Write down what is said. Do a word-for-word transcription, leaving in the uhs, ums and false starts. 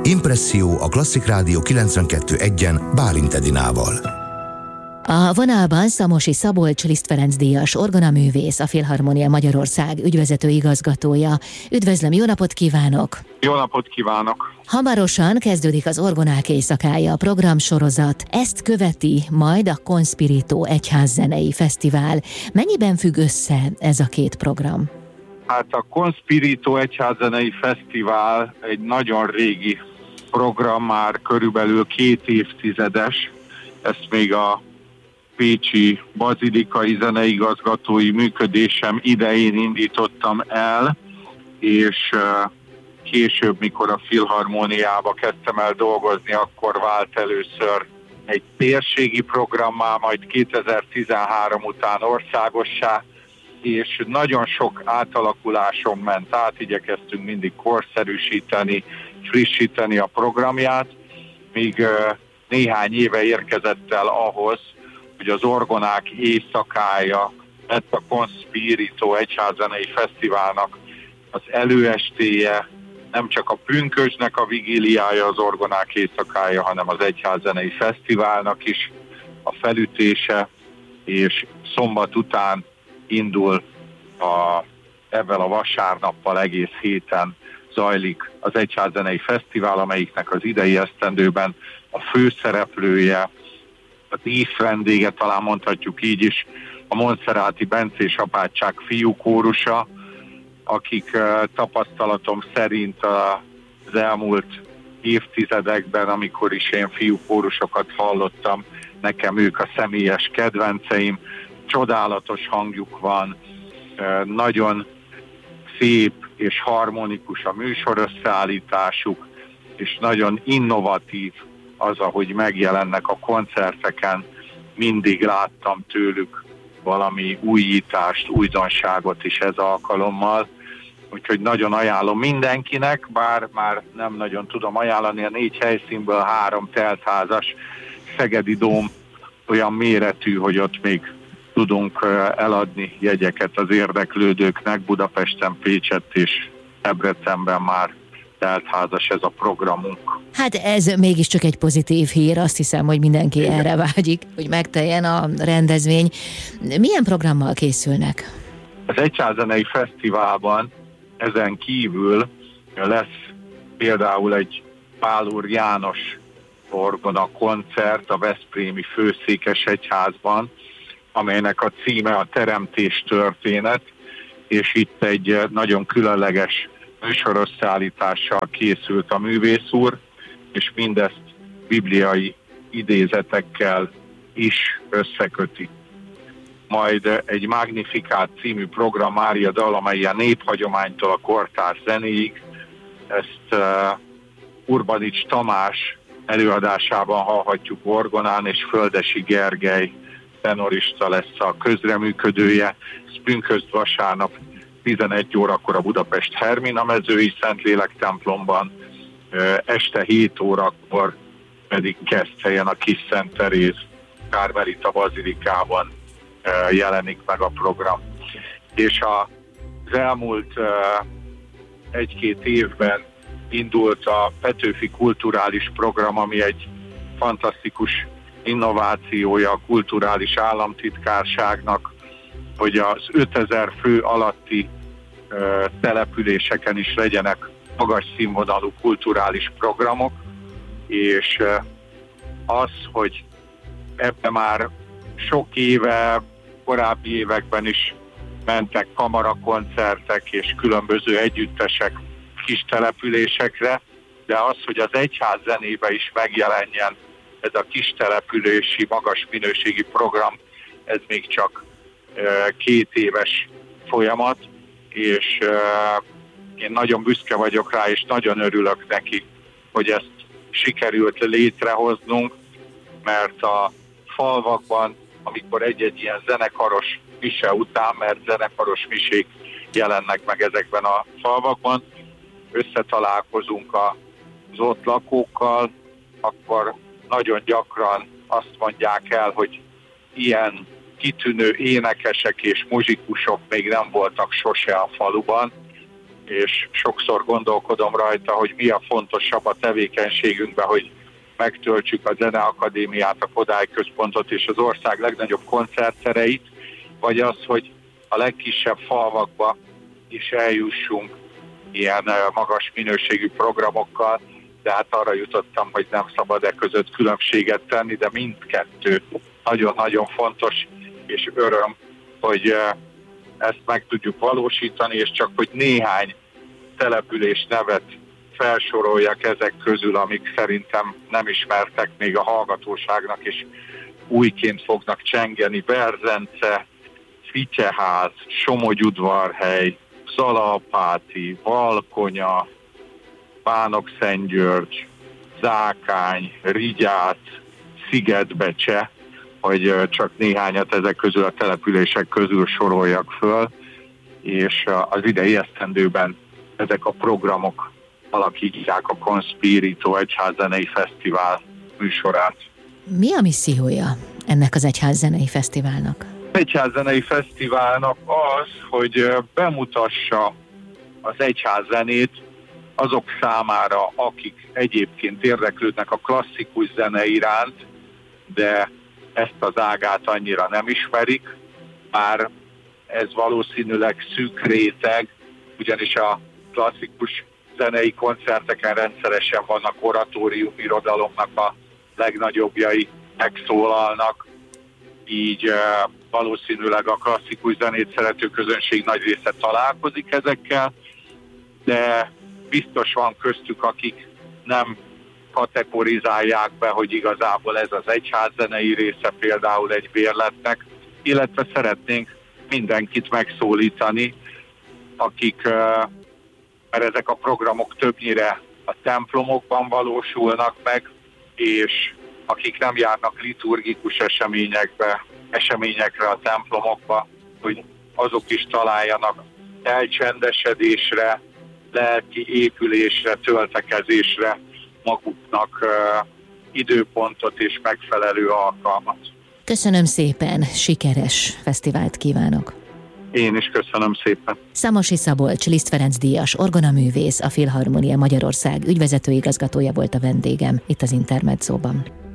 Impresszió a Klasszik Rádió kilencvenkettő egyen Bálint Edinával. A vonalban Szamosi Szabolcs Liszt Ferenc díjas orgonaművész, a Filharmonia Magyarország ügyvezető igazgatója. Üdvözlöm, jó napot kívánok! Jó napot kívánok! Hamarosan kezdődik az Orgonák éjszakája, a programsorozat. Ezt követi majd a Conspirito Egyházzenei Fesztivál. Mennyiben függ össze ez a két program? Hát a Conspirito Egyházzenei Fesztivál egy nagyon régi program, már körülbelül két évtizedes. Ezt még a pécsi bazilikai zeneigazgatói működésem idején indítottam el, és később, mikor a Filharmoniába kezdtem el dolgozni, akkor vált először egy térségi programmá, majd kétezer-tizenhárom után országossá, és nagyon sok átalakuláson ment át, igyekeztünk mindig korszerűsíteni, frissíteni a programját, míg néhány éve érkezett el ahhoz, hogy az Orgonák éjszakája lett a Conspirito Egyházzenei Fesztiválnak az előestéje, nem csak a pünkösdnek a vigíliája az Orgonák éjszakája, hanem az Egyházzenei Fesztiválnak is a felütése, és szombat után indul a, ebben a vasárnappal egész héten zajlik az Egyházzenei Fesztivál, amelyiknek az idei esztendőben a főszereplője, a díszvendége, talán mondhatjuk így is, a Montserrati Bencés apátság fiúkórusa, akik uh, tapasztalatom szerint az elmúlt évtizedekben, amikor is én fiúkórusokat hallottam, nekem ők a személyes kedvenceim, csodálatos hangjuk van, uh, nagyon szép és harmonikus a műsorösszeállításuk, és nagyon innovatív az, ahogy megjelennek a koncerteken, mindig láttam tőlük valami újítást, újdonságot is ez alkalommal. Úgyhogy nagyon ajánlom mindenkinek, bár már nem nagyon tudom ajánlani, a négy helyszínből három teltházas Szegedi Dóm olyan méretű, hogy ott még tudunk eladni jegyeket az érdeklődőknek. Budapesten, Pécsett és Debrecenben már teltházas ez a programunk. Hát ez mégiscsak egy pozitív hír, azt hiszem, hogy mindenki Igen. erre vágyik, hogy megteljen a rendezvény. Milyen programmal készülnek? Az Egyházzenei Fesztiválban ezen kívül lesz például egy Pál úr János orgona koncert a veszprémi Főszékesegyházban, amelynek a címe a Teremtés történet, és itt egy nagyon különleges műsorösszeállítással készült a művész úr, és mindezt bibliai idézetekkel is összeköti. Majd egy Magnificat című program Mária dal, amely a néphagyománytól a kortárs zenéig, ezt uh, Urbanics Tamás előadásában hallhatjuk orgonán, és Földesi Gergely tenorista lesz a közreműködője. Ez pünkösd vasárnap tizenegy órakor a Budapest Hermina mezői Szentlélek templomban, este hét órakor pedig Keszthelyen a Kis Szent Teréz Kármelita bazilikában jelenik meg a program. És az elmúlt egy-két évben indult a Petőfi Kulturális Program, ami egy fantasztikus innovációja a kulturális államtitkárságnak, hogy az ötezer fő alatti ö, településeken is legyenek magas színvonalú kulturális programok, és ö, az, hogy ebben már sok éve, korábbi években is mentek kamarakoncertek és különböző együttesek kis településekre, de az, hogy az egyház zenébe is megjelenjen ez a kis települési, magas minőségi program, ez még csak két éves folyamat, és én nagyon büszke vagyok rá, és nagyon örülök neki, hogy ezt sikerült létrehoznunk, mert a falvakban, amikor egy-egy ilyen zenekaros mise után, mert zenekaros misék jelennek meg ezekben a falvakban, összetalálkozunk az ott lakókkal, akkor nagyon gyakran azt mondják el, hogy ilyen kitűnő énekesek és muzsikusok még nem voltak sose a faluban, és sokszor gondolkodom rajta, hogy mi a fontosabb a tevékenységünkben, hogy megtöltsük a Zeneakadémiát, a Kodály Központot és az ország legnagyobb koncerttereit, vagy az, hogy a legkisebb falvakba is eljussunk ilyen magas minőségű programokkal, de hát arra jutottam, hogy nem szabad e között különbséget tenni, de mindkettő nagyon-nagyon fontos, és öröm, hogy ezt meg tudjuk valósítani, és csak hogy néhány település nevet felsoroljak ezek közül, amik szerintem nem ismertek még a hallgatóságnak, és újként fognak csengeni: Berzence, Fityeház, Somogyudvarhely, Zalaapáti, Valkonya, Bánok-Szentgyörgy, Zákány, Rigyác, Szigetbecse, hogy csak néhányat ezek közül a települések közül soroljak föl, és az idei esztendőben ezek a programok alakítják a Conspirito Egyházzenei Fesztivál műsorát. Mi a missziója ennek az Egyházzenei Fesztiválnak? Az Egyházzenei Fesztiválnak az, hogy bemutassa az egyházzenét azok számára, akik egyébként érdeklődnek a klasszikus zene iránt, de ezt az ágát annyira nem ismerik, bár ez valószínűleg szűk réteg, ugyanis a klasszikus zenei koncerteken rendszeresen vannak oratórium irodalomnak a legnagyobbjai, megszólalnak, így valószínűleg a klasszikus zenét szerető közönség nagy része találkozik ezekkel, de biztos van köztük, akik nem kategorizálják be, hogy igazából ez az egyházzenei része például egy bérletnek, illetve szeretnénk mindenkit megszólítani, akik, mert ezek a programok többnyire a templomokban valósulnak meg, és akik nem járnak liturgikus eseményekbe, eseményekre a templomokba, hogy azok is találjanak elcsendesedésre, lelki épülésre, töltekezésre maguknak uh, időpontot és megfelelő alkalmat. Köszönöm szépen, sikeres fesztivált kívánok! Én is köszönöm szépen. Szamosi Szabolcs, Liszt Ferenc díjas orgonaművész, a Filharmonia Magyarország ügyvezető igazgatója volt a vendégem itt az Intermedzóban.